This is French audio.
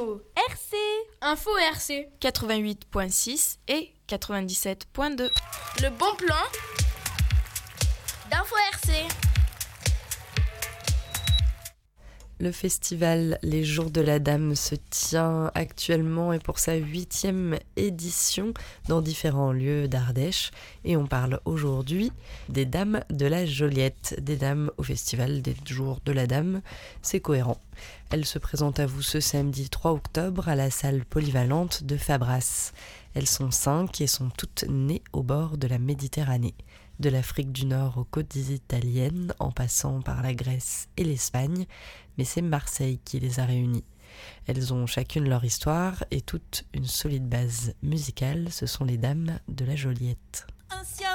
Info RC. Info RC 88.6 et 97.2. Le bon plan d'Info RC. Le festival Les Jours de la Dame se tient actuellement et pour sa 8e édition dans différents lieux d'Ardèche. Et on parle aujourd'hui des Dames de la Joliette, des dames au festival des Jours de la Dame. C'est cohérent. Elles se présentent à vous ce samedi 3 octobre à la salle polyvalente de Fabras. Elles sont 5 et sont toutes nées au bord de la Méditerranée. De l'Afrique du Nord aux côtes italiennes, en passant par la Grèce et l'Espagne, mais c'est Marseille qui les a réunies. Elles ont chacune leur histoire et toute une solide base musicale, ce sont les Dames de la Joliette.